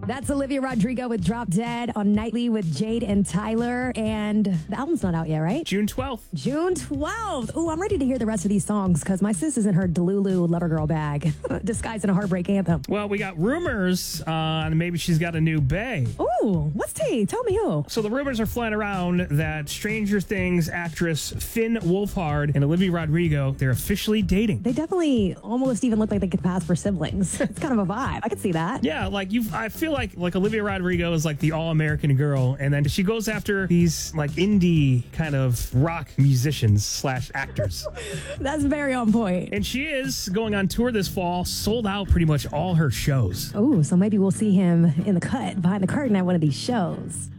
That's Olivia Rodrigo with Drop Dead on Nightly with Jade and Tyler. And the album's not out yet, right? June 12th. June 12th. Ooh, I'm ready to hear the rest of these songs because my sis is in her Delulu Lover Girl bag, disguised in a heartbreak anthem. Well, we got rumors on maybe she's got a new bae. Ooh, what's tea? Tell me who. So the rumors are flying around that Stranger Things actress Finn Wolfhard and Olivia Rodrigo, they're officially dating. They definitely almost even look like they could pass for siblings. It's kind of a vibe. I could see that. Yeah, I feel like Olivia Rodrigo is like the all-American girl, and then she goes after these like indie kind of rock musicians / actors. That's very on point. And she is going on tour this fall, sold out pretty much all her shows. Ooh, so maybe we'll see him in the cut behind the curtain at one of these shows.